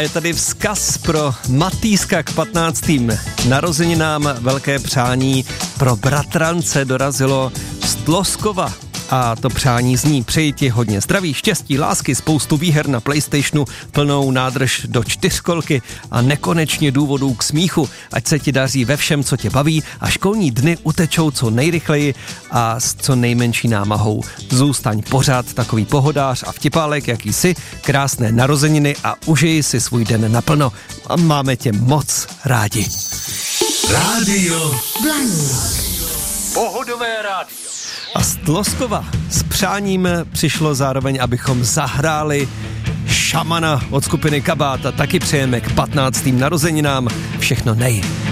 Je tady vzkaz pro Matýska k 15. narozeninám. Velké přání pro bratrance dorazilo z Tloskova. A to přání zní: přeji ti hodně zdraví, štěstí, lásky, spoustu výher na PlayStationu, plnou nádrž do 4kolky a nekonečně důvodů k smíchu. Ať se ti daří ve všem, co tě baví, a školní dny utečou co nejrychleji a s co nejmenší námahou. Zůstaň pořád takový pohodář a vtipálek, jaký jsi. Krásné narozeniny a užij si svůj den naplno. A máme tě moc rádi. Rádio Blaník. Pohodové rádio. A z Tloskova s přáním přišlo zároveň, abychom zahráli Šamana od skupiny Kabát, a taky přejeme k 15. narozeninám všechno nej.